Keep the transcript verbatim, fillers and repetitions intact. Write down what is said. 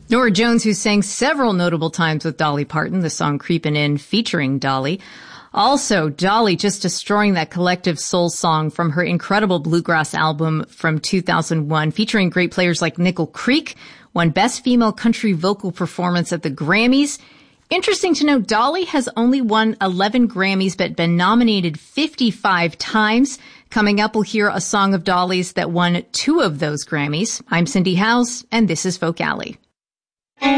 Norah Jones, who sang several notable times with Dolly Parton, the song Creepin' In featuring Dolly. Also, Dolly just destroying that collective soul song from her incredible bluegrass album from two thousand one, featuring great players like Nickel Creek, won Best Female Country Vocal Performance at the Grammys. Interesting to note, Dolly has only won eleven Grammys, but been nominated fifty-five times. Coming up, we'll hear a song of Dolly's that won two of those Grammys. I'm Cindy Howes, and this is Folk Alley.